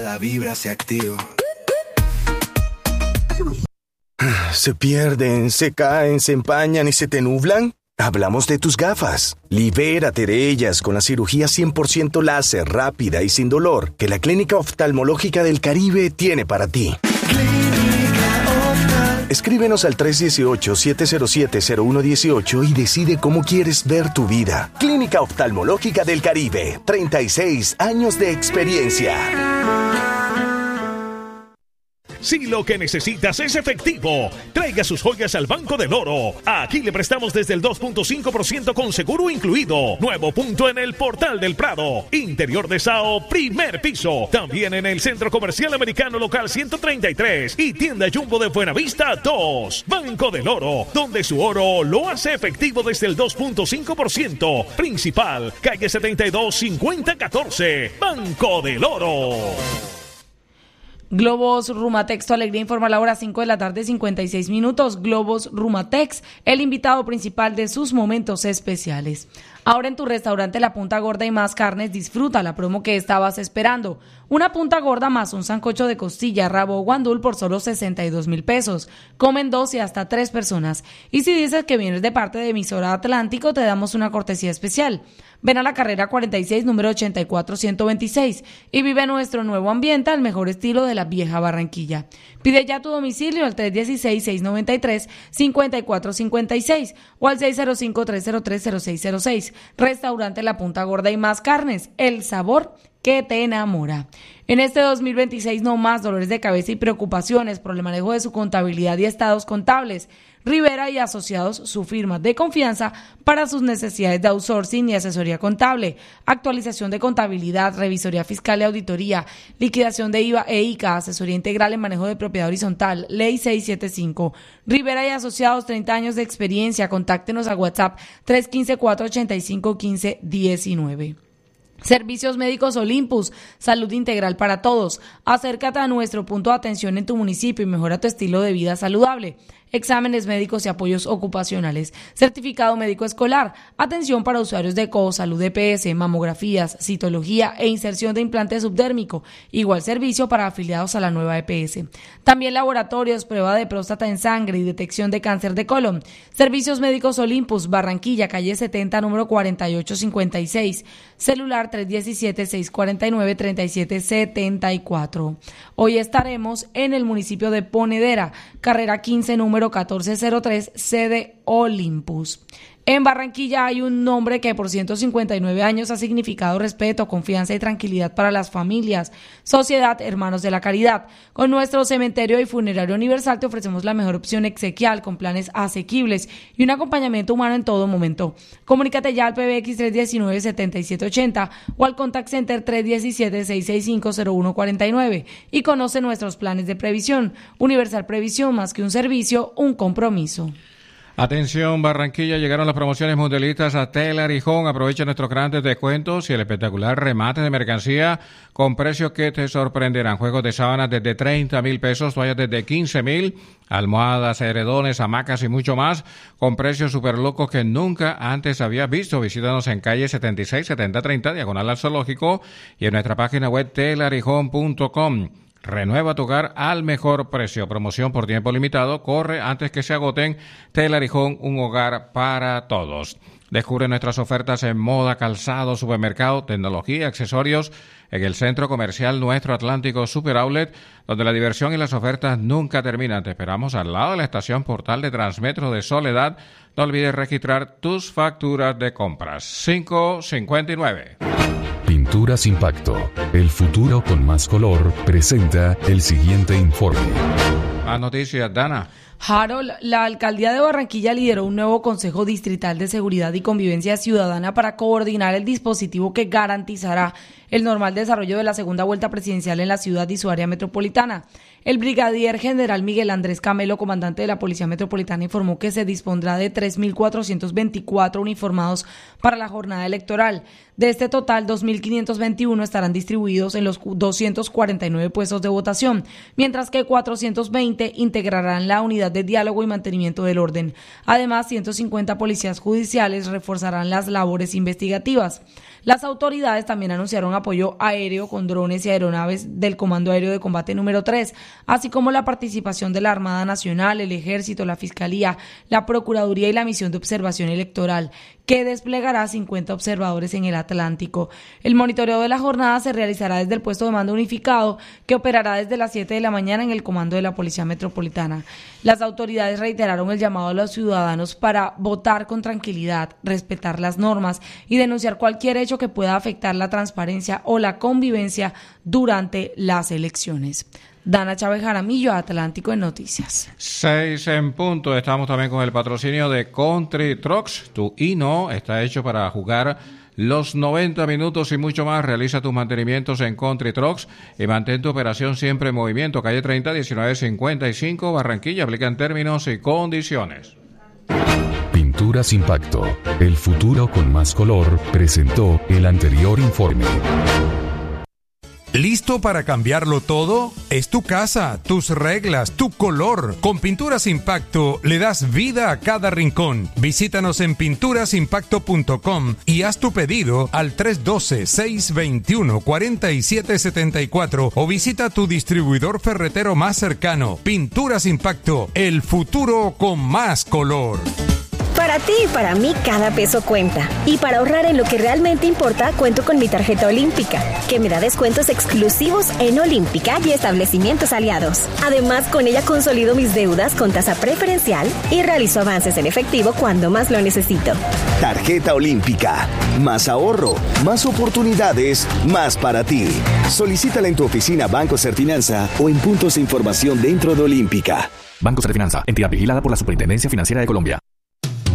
La vibra se activa. ¿Se pierden, se caen, se empañan y se te nublan? Hablamos de tus gafas. Libérate de ellas con la cirugía 100% láser, rápida y sin dolor que la Clínica Oftalmológica del Caribe tiene para ti. Escríbenos al 318-707-0118 y decide cómo quieres ver tu vida. Clínica Oftalmológica del Caribe, 36 años de experiencia. Si lo que necesitas es efectivo, traiga sus joyas al Banco del Oro. Aquí le prestamos desde el 2.5% con seguro incluido. Nuevo punto en el Portal del Prado. Interior de Sao, primer piso. También en el Centro Comercial Americano Local 133 y Tienda Jumbo de Buenavista 2. Banco del Oro, donde su oro lo hace efectivo desde el 2.5%. Principal, calle 72, 5014. Banco del Oro. Globos Rumatex, tu alegría informa a la hora 5 de la tarde, 56 minutos. Globos Rumatex, el invitado principal de sus momentos especiales. Ahora en tu restaurante La Punta Gorda y más carnes, disfruta la promo que estabas esperando. Una punta gorda más un sancocho de costilla, rabo o guandul por solo 62,000 pesos. Comen 2 y hasta 3 personas. Y si dices que vienes de parte de Emisora Atlántico, te damos una cortesía especial. Ven a la carrera 46, número 84126 y vive nuestro nuevo ambiente al mejor estilo de la vieja Barranquilla. Pide ya tu domicilio al 316-693-5456 o al 605-303-0606. Restaurante La Punta Gorda y más carnes, el sabor que te enamora. En este 2026 no más dolores de cabeza y preocupaciones por el manejo de su contabilidad y estados contables. Rivera y Asociados, su firma de confianza para sus necesidades de outsourcing y asesoría contable, actualización de contabilidad, revisoría fiscal y auditoría, liquidación de IVA e ICA, asesoría integral en manejo de propiedad horizontal, Ley 675. Rivera y Asociados, 30 años de experiencia. Contáctenos a WhatsApp 315-485-1519. Servicios Médicos Olympus, salud integral para todos. Acércate a nuestro punto de atención en tu municipio y mejora tu estilo de vida saludable. Exámenes médicos y apoyos ocupacionales. Certificado médico escolar. Atención para usuarios de CO, salud EPS, mamografías, citología e inserción de implante subdérmico. Igual servicio para afiliados a la nueva EPS. También laboratorios, prueba de próstata en sangre y detección de cáncer de colon. Servicios Médicos Olympus, Barranquilla, calle 70, número 4856. Celular 317-649-3774. Hoy estaremos en el municipio de Ponedera, carrera 15, número 1403, sede Olympus. En Barranquilla hay un nombre que por 159 años ha significado respeto, confianza y tranquilidad para las familias. Sociedad Hermanos de la Caridad. Con nuestro cementerio y funerario universal te ofrecemos la mejor opción exequial con planes asequibles y un acompañamiento humano en todo momento. Comunícate ya al PBX 319-7780 o al Contact Center 317-665-0149 y conoce nuestros planes de previsión. Universal Previsión, más que un servicio, un compromiso. Atención Barranquilla, llegaron las promociones mundialistas a Tela Arijón. Aprovecha nuestros grandes descuentos y el espectacular remate de mercancía con precios que te sorprenderán. Juegos de sábanas desde 30,000 pesos, toallas desde 15,000, almohadas, edredones, hamacas y mucho más con precios super locos que nunca antes habías visto. Visítanos en calle 76 7030, diagonal al Zoológico, y en nuestra página web telarijón.com. Renueva tu hogar al mejor precio. Promoción por tiempo limitado. Corre antes que se agoten. Tela Arijón, un hogar para todos. Descubre nuestras ofertas en moda, calzado, supermercado, tecnología, accesorios en el Centro Comercial Nuestro Atlántico Super Outlet, donde la diversión y las ofertas nunca terminan. Te esperamos al lado de la estación Portal de Transmetro de Soledad. No olvides registrar tus facturas de compras. 559. Pinturas Impacto, el futuro con más color, presenta el siguiente informe. Más noticias, Dana. Harold, la alcaldía de Barranquilla lideró un nuevo Consejo Distrital de Seguridad y Convivencia Ciudadana para coordinar el dispositivo que garantizará el normal desarrollo de la segunda vuelta presidencial en la ciudad y su área metropolitana. El brigadier general Miguel Andrés Camelo, comandante de la Policía Metropolitana, informó que se dispondrá de 3.424 uniformados para la jornada electoral. De este total, 2.521 estarán distribuidos en los 249 puestos de votación, mientras que 420 integrarán la unidad unidad de diálogo y mantenimiento del orden. Además, 150 policías judiciales reforzarán las labores investigativas. Las autoridades también anunciaron apoyo aéreo con drones y aeronaves del Comando Aéreo de Combate número 3, así como la participación de la Armada Nacional, el Ejército, la Fiscalía, la Procuraduría y la Misión de Observación Electoral, que desplegará 50 observadores en el Atlántico. El monitoreo de la jornada se realizará desde el puesto de mando unificado, que operará desde las 7 de la mañana en el comando de la Policía Metropolitana. Las autoridades reiteraron el llamado a los ciudadanos para votar con tranquilidad, respetar las normas y denunciar cualquier hecho que pueda afectar la transparencia o la convivencia durante las elecciones. Dana Chávez Jaramillo, Atlántico en Noticias. 6 en punto. Estamos también con el patrocinio de Country Trucks. Tu hino está hecho para jugar los 90 minutos y mucho más. Realiza tus mantenimientos en Country Trucks y mantén tu operación siempre en movimiento. Calle 30, 1955, Barranquilla. Aplican términos y condiciones. Pinturas Impacto, el futuro con más color, presentó el anterior informe. ¿Listo para cambiarlo todo? Es tu casa, tus reglas, tu color. Con Pinturas Impacto le das vida a cada rincón. Visítanos en pinturasimpacto.com y haz tu pedido al 312-621-4774 o visita tu distribuidor ferretero más cercano. Pinturas Impacto, el futuro con más color. Para ti y para mí cada peso cuenta. Y para ahorrar en lo que realmente importa, cuento con mi tarjeta Olímpica, que me da descuentos exclusivos en Olímpica y establecimientos aliados. Además, con ella consolido mis deudas con tasa preferencial y realizo avances en efectivo cuando más lo necesito. Tarjeta Olímpica. Más ahorro, más oportunidades, más para ti. Solicítala en tu oficina Banco Serfinanza o en puntos de información dentro de Olímpica. Banco Serfinanza, entidad vigilada por la Superintendencia Financiera de Colombia.